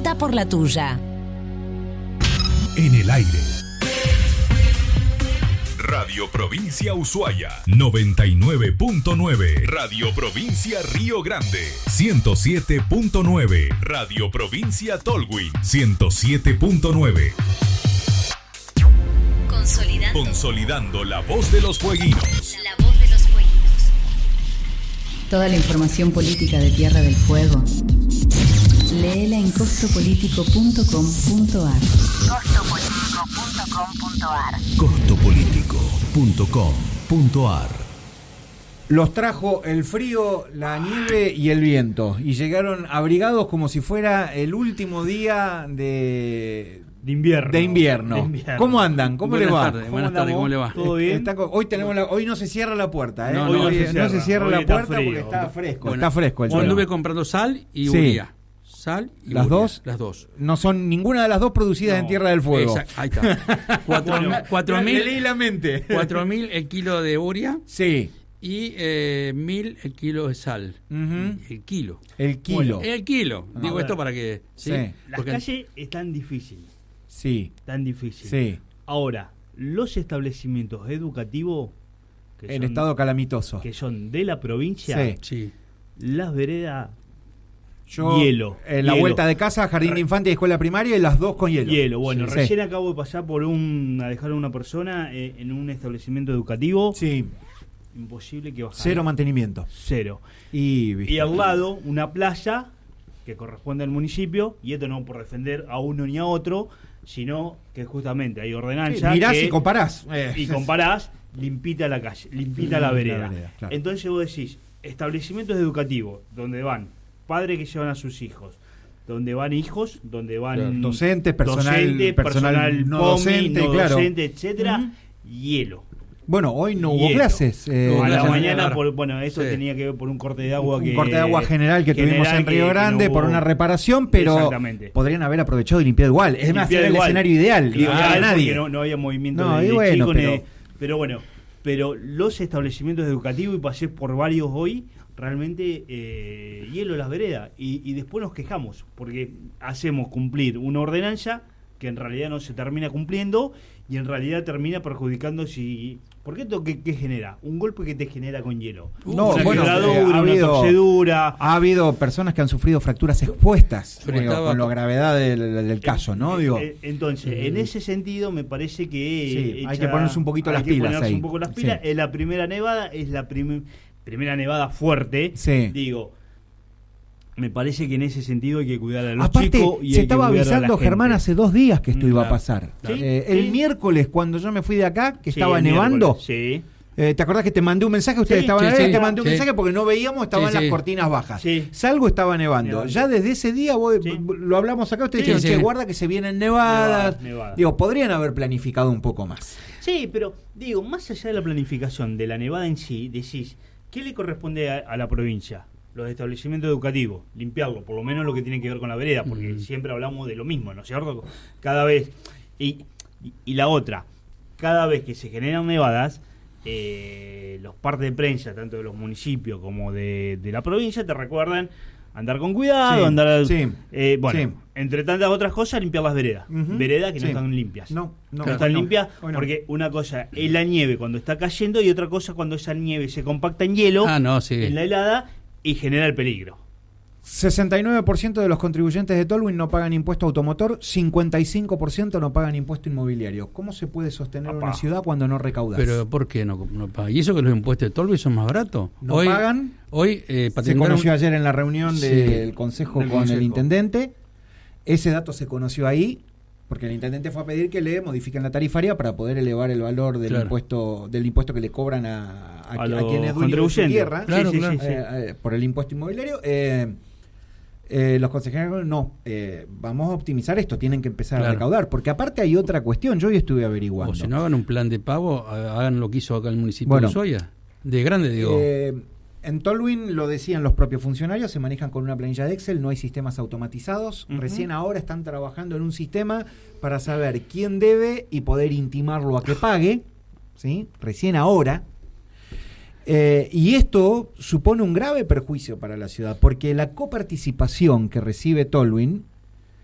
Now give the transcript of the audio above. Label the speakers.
Speaker 1: Vota por la tuya.
Speaker 2: En el aire. Radio Provincia Ushuaia 99.9. Radio Provincia Río Grande 107.9. Radio Provincia Tolwyn 107.9. Consolidando la voz de los fueguinos.
Speaker 3: La voz de los fueguinos.
Speaker 4: Toda la información política de Tierra del Fuego, léela en costopolitico.com.ar.
Speaker 2: Costopolitico.com.ar.
Speaker 5: Los trajo el frío, la nieve y el viento, y llegaron abrigados como si fuera el último día de invierno. ¿Cómo andan? ¿Cómo les va?
Speaker 6: Buenas tardes, ¿cómo le va?
Speaker 5: ¿Todo bien? Hoy no se cierra la puerta, ¿eh?
Speaker 6: No
Speaker 5: se cierra la puerta
Speaker 6: frío,
Speaker 5: porque está fresco.
Speaker 6: Bueno,
Speaker 5: está fresco el
Speaker 6: Yo
Speaker 5: cielo.
Speaker 6: anduve comprando sal y urea. Sal y
Speaker 5: ¿Las
Speaker 6: urea.
Speaker 5: dos?
Speaker 6: Las dos.
Speaker 5: No son ninguna de las dos producidas en Tierra del Fuego.
Speaker 6: Exacto, ahí está. 4.000
Speaker 5: leí la mente.
Speaker 6: 4.000 el kilo de urea.
Speaker 5: Sí.
Speaker 6: Y 1.000 el kilo de sal.
Speaker 5: Uh-huh.
Speaker 6: El kilo.
Speaker 5: Bueno,
Speaker 6: el kilo. Digo esto para que...
Speaker 5: Sí.
Speaker 7: Las calles están difíciles.
Speaker 5: Sí.
Speaker 7: Tan difícil.
Speaker 5: Sí.
Speaker 7: Ahora, los establecimientos educativos
Speaker 5: en estado calamitoso,
Speaker 7: que son de la provincia,
Speaker 6: sí.
Speaker 7: Las veredas,
Speaker 5: hielo. En la vuelta de casa, jardín de infantes y escuela primaria, y las dos con hielo.
Speaker 7: Hielo, bueno,
Speaker 5: sí.
Speaker 7: Recién acabo de pasar por a dejar a una persona en un establecimiento educativo.
Speaker 5: Sí.
Speaker 7: Imposible que bajara.
Speaker 5: Cero mantenimiento.
Speaker 7: Cero.
Speaker 5: Y
Speaker 7: al lado, una playa que corresponde al municipio, y esto no por defender a uno ni a otro, sino que justamente hay ordenanza.
Speaker 5: Mirás y comparás.
Speaker 7: Y comparás, limpita la calle, limpita la vereda.
Speaker 5: Claro.
Speaker 7: Entonces vos decís, establecimientos educativos, donde van padres que llevan a sus hijos, donde van hijos, donde van
Speaker 5: docentes, personal no docente,
Speaker 7: docente, etcétera, hielo.
Speaker 5: Bueno, hoy no hubo clases.
Speaker 7: A la mañana, eso tenía que ver por un corte de agua.
Speaker 5: Un corte de agua general que tuvimos en Río Grande, por una reparación, pero podrían haber aprovechado y limpiado igual. Es más, era el escenario ideal.
Speaker 7: Claro,
Speaker 5: nadie.
Speaker 7: No había movimiento pero los establecimientos educativos, y pasé por varios hoy, realmente hielo las veredas. Y después nos quejamos, porque hacemos cumplir una ordenanza que en realidad no se termina cumpliendo y en realidad termina perjudicando. ¿Por qué esto qué genera? Un golpe que te genera con hielo.
Speaker 5: Una torcedura. Ha habido personas que han sufrido fracturas expuestas con la gravedad del caso, ¿no?
Speaker 7: Entonces, en ese sentido me parece que
Speaker 5: hay que ponerse un poquito las pilas ahí.
Speaker 7: Un poco las pilas. Es la primera nevada, es la primera nevada fuerte.
Speaker 5: Sí.
Speaker 7: Me parece que en ese sentido hay que cuidar a los
Speaker 5: Aparte,
Speaker 7: chicos. Y
Speaker 5: se estaba avisando, Germán, hace 2 días que esto iba a pasar.
Speaker 7: ¿Sí?
Speaker 5: El miércoles, cuando yo me fui de acá, que estaba nevando.
Speaker 7: Sí.
Speaker 5: ¿Te acordás que te mandé un mensaje? Ustedes estaban ahí, te mandé un mensaje porque no veíamos, estaban las cortinas bajas.
Speaker 7: Sí.
Speaker 5: Salgo, estaba nevando. Ya desde ese día, lo hablamos acá, ustedes dijeron, che, guarda que se vienen nevadas. Digo, podrían haber planificado un poco más.
Speaker 7: Sí, pero más allá de la planificación de la nevada en sí, decís, ¿qué le corresponde a la provincia? Los establecimientos educativos, limpiarlo, por lo menos lo que tiene que ver con la vereda, porque siempre hablamos de lo mismo, ¿no es cierto? Cada vez, y la otra, cada vez que se generan nevadas, los partes de prensa, tanto de los municipios como de la provincia, te recuerdan andar con cuidado, entre tantas otras cosas, limpiar las veredas. Veredas que no están limpias. No están limpias, porque una cosa es la nieve cuando está cayendo y otra cosa cuando esa nieve se compacta en hielo, en la helada, y genera el peligro.
Speaker 5: 69% de los contribuyentes de Tolwyn no pagan impuesto automotor, 55% no pagan impuesto inmobiliario. ¿Cómo se puede sostener una ciudad cuando no recaudas?
Speaker 6: Pero ¿por qué no pagan? ¿Y eso que los impuestos de Tolwyn son más baratos?
Speaker 5: No pagan.
Speaker 6: Hoy
Speaker 5: se conoció ayer en la reunión del Consejo con el Intendente. Ese dato se conoció ahí, porque el Intendente fue a pedir que le modifiquen la tarifaria para poder elevar el valor del impuesto que le cobran a quienes dueñan su tierra por el impuesto inmobiliario. Los consejeros vamos a optimizar esto, tienen que empezar a recaudar, porque aparte hay otra cuestión, yo hoy estuve averiguando.
Speaker 6: O si no hagan un plan de pago, hagan lo que hizo acá el municipio de Ushuaia, de grande digo.
Speaker 5: En Tolwyn, lo decían los propios funcionarios, se manejan con una planilla de Excel, no hay sistemas automatizados. Recién ahora están trabajando en un sistema para saber quién debe y poder intimarlo a que pague, ¿sí? Recién ahora. Y esto supone un grave perjuicio para la ciudad, porque la coparticipación que recibe Tolwyn